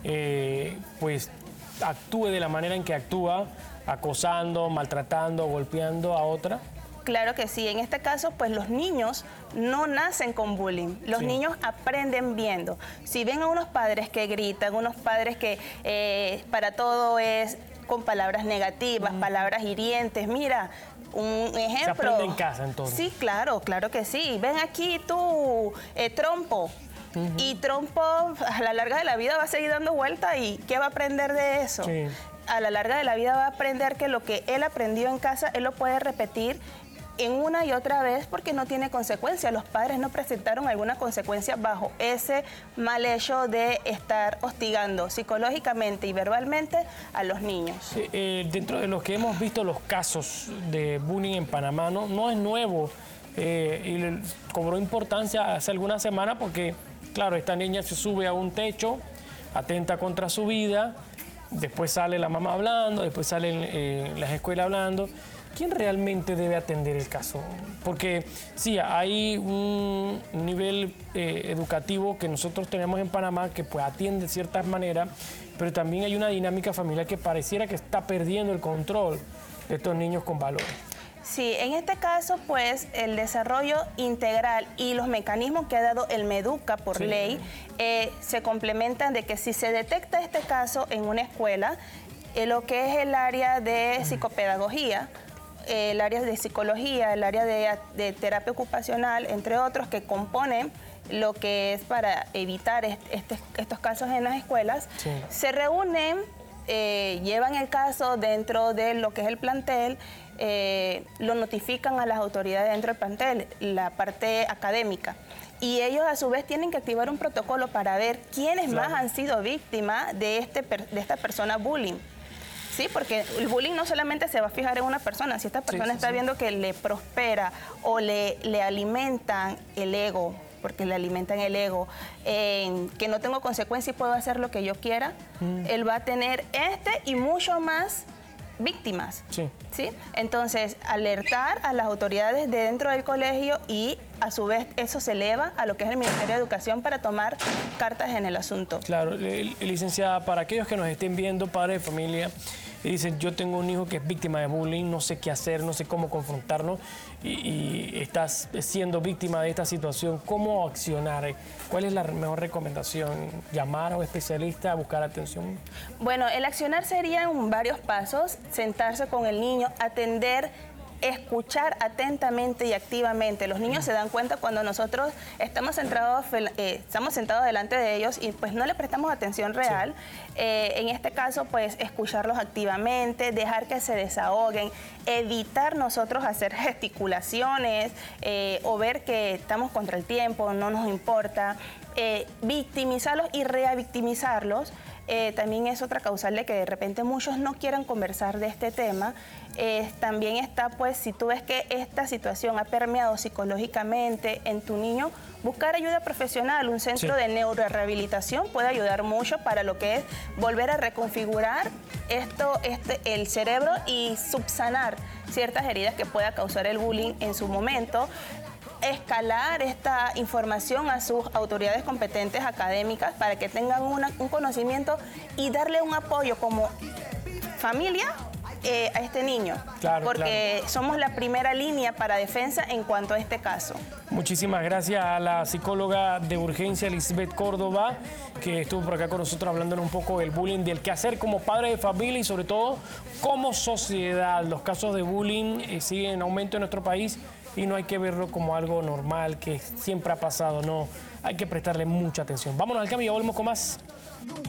pues actúe de la manera en que actúa, acosando, maltratando, golpeando a otra? Claro que sí. En este caso, pues los niños no nacen con bullying. Los niños aprenden viendo. Si ven a unos padres que gritan, unos padres que para todo es con palabras negativas, palabras hirientes, mira, un ejemplo. ¿Se aprende en casa entonces? Sí, claro, claro que sí. Ven aquí tú, trompo. Y trompo a la larga de la vida va a seguir dando vuelta, y ¿qué va a aprender de eso? Sí. A la larga de la vida va a aprender que lo que él aprendió en casa, él lo puede repetir en una y otra vez porque no tiene consecuencias. Los padres no presentaron alguna consecuencia bajo ese mal hecho de estar hostigando psicológicamente y verbalmente a los niños. Dentro de los que hemos visto los casos de bullying en Panamá, no es nuevo, y cobró importancia hace algunas semanas porque, claro, esta niña se sube a un techo, atenta contra su vida, después sale la mamá hablando, después salen las escuelas hablando. ¿Quién realmente debe atender el caso? Porque sí, hay un nivel educativo que nosotros tenemos en Panamá que pues atiende de ciertas maneras, pero también hay una dinámica familiar que pareciera que está perdiendo el control de estos niños con valores. Sí, en este caso, pues, el desarrollo integral y los mecanismos que ha dado el MEDUCA por ley se complementan de que si se detecta este caso en una escuela, lo que es el área de psicopedagogía, el área de psicología, el área de terapia ocupacional, entre otros, que componen lo que es para evitar estos casos en las escuelas, se reúnen, llevan el caso dentro de lo que es el plantel, lo notifican a las autoridades dentro del plantel, la parte académica. Y ellos a su vez tienen que activar un protocolo para ver quiénes más han sido víctimas de esta persona bullying. Sí, porque el bullying no solamente se va a fijar en una persona. Si esta persona está viendo que le prospera o le alimentan el ego, porque le alimentan el ego, que no tengo consecuencias y puedo hacer lo que yo quiera, él va a tener y mucho más víctimas. ¿Sí? Entonces, alertar a las autoridades de dentro del colegio, y a su vez eso se eleva a lo que es el Ministerio de Educación para tomar cartas en el asunto. Claro, licenciada, para aquellos que nos estén viendo, padres de familia, y dicen, yo tengo un hijo que es víctima de bullying, no sé qué hacer, no sé cómo confrontarlo, y estás siendo víctima de esta situación, ¿cómo accionar? ¿Cuál es la mejor recomendación? ¿Llamar a un especialista, buscar atención? Bueno, el accionar sería en varios pasos: sentarse con el niño, atender, escuchar atentamente y activamente. Los niños se dan cuenta cuando nosotros estamos sentados delante de ellos y pues no le prestamos atención real. En este caso, pues escucharlos activamente, dejar que se desahoguen, evitar nosotros hacer gesticulaciones o ver que estamos contra el tiempo, no nos importa, victimizarlos y revictimizarlos. También es otra causal de que de repente muchos no quieran conversar de este tema. También está, pues, si tú ves que esta situación ha permeado psicológicamente en tu niño, buscar ayuda profesional. Un centro de neurorehabilitación puede ayudar mucho para lo que es volver a reconfigurar el cerebro y subsanar ciertas heridas que pueda causar el bullying en su momento. Escalar esta información a sus autoridades competentes académicas para que tengan un conocimiento y darle un apoyo como familia a este niño, porque somos la primera línea para defensa en cuanto a este caso. Muchísimas gracias a la psicóloga de urgencia Lisbeth Córdoba, que estuvo por acá con nosotros hablándonos un poco del bullying, del quehacer como padre de familia y sobre todo como sociedad. Los casos de bullying siguen en aumento en nuestro país y no hay que verlo como algo normal que siempre ha pasado, no, hay que prestarle mucha atención. Vámonos al cambio y volvemos con más.